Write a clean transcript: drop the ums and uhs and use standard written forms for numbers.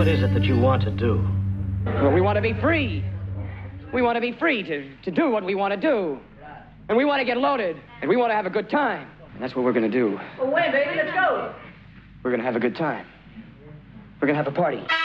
What is it that you want to do? Well, we want to be free. We want to be free to do what we want to do. And we want to get loaded. And we want to have a good time. And that's what we're going to do. Well, when, baby? Let's go. We're going to have a good time. We're going to have a party.